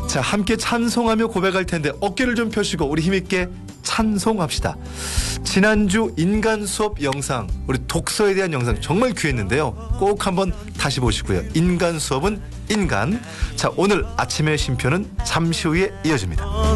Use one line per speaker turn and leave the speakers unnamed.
자, 함께 찬송하며 고백할 텐데 어깨를 좀 펴시고 우리 힘있게 찬송합시다. 지난주 인간 수업 영상, 우리 독서에 대한 영상 정말 귀했는데요. 꼭 한번 다시 보시고요. 인간 수업은 인간. 자, 오늘 아침의 쉼표는 잠시 후에 이어집니다.